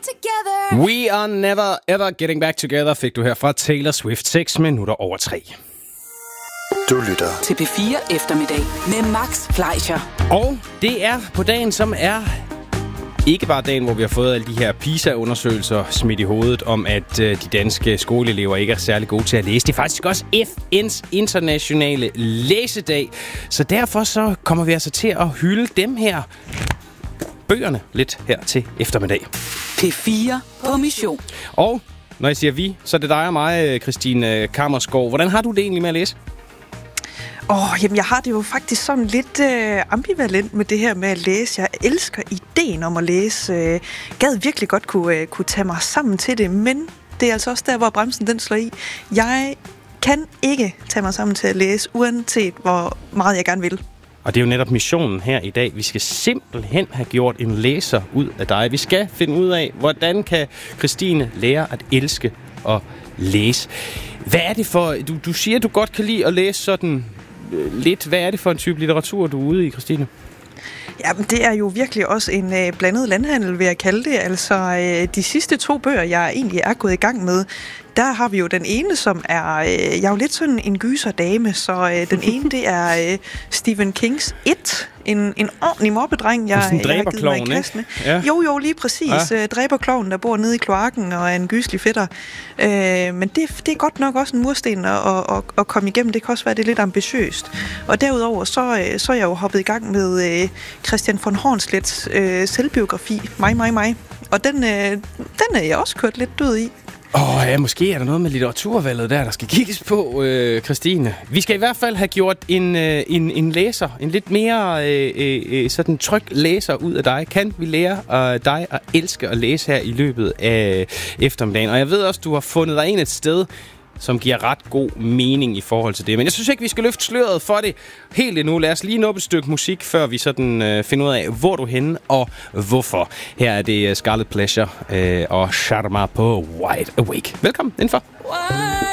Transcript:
together. We are never ever getting back together, fik du her fra Taylor Swift. 6 minutter over 3. Du lytter til P4 Eftermiddag med Max Fleischer. Og det er på dagen, som er ikke bare dagen, hvor vi har fået alle de her PISA-undersøgelser smidt i hovedet om, at de danske skoleelever ikke er særlig gode til at læse. Det er faktisk også FN's internationale læsedag. Så derfor så kommer vi altså til at hylde dem her bøgerne lidt her til eftermiddag. P4 på mission. Og når jeg siger vi, så er det dig og mig, Christine Kammersgaard. Hvordan har du det egentlig med at læse? Jamen jeg har det jo faktisk sådan lidt ambivalent med det her med at læse. Jeg elsker ideen om at læse. Gad virkelig godt kunne tage mig sammen til det, men det er altså også der, hvor bremsen den slår i. Jeg kan ikke tage mig sammen til at læse, uanset hvor meget jeg gerne vil. Og det er jo netop missionen her i dag. Vi skal simpelthen have gjort en læser ud af dig. Vi skal finde ud af, hvordan kan Christine lære at elske og læse. Hvad er det for... Du siger, du godt kan lide at læse sådan lidt. Hvad er det for en type litteratur, du er ude i, Christine? Jamen, det er jo virkelig også en blandet landhandel, vil jeg kalde det. Altså, de sidste 2 bøger, jeg egentlig er gået i gang med, der har vi jo den ene, som er... jeg er jo lidt sådan en gyserdame, så den ene, det er Stephen Kings It. En ordentlig mobbedreng, jeg har givet mig i kast med. Ja. Jo, lige præcis. Ja. Dræberklovnen, der bor nede i kloakken og er en gyselig fætter. Men det er godt nok også en mursten at komme igennem. Det kan også være, det er lidt ambitiøst. Og derudover, så er jeg jo hoppet i gang med Christian von Hornsleths selvbiografi, Mig. Og den er jeg også kørt lidt død i. Ja, måske er der noget med litteraturvalget der skal kigges på, Christine. Vi skal i hvert fald have gjort en læser, en lidt mere sådan tryg læser ud af dig. Kan vi lære dig at elske at læse her i løbet af eftermiddagen? Og jeg ved også, du har fundet dig ind et sted, som giver ret god mening i forhold til det. Men jeg synes ikke, vi skal løfte sløret for det helt endnu. Lad os lige nå et stykke musik, før vi sådan finder ud af, hvor du er henne og hvorfor. Her er det Scarlet Pleasure og Sharma på Wide Awake. Velkommen indenfor.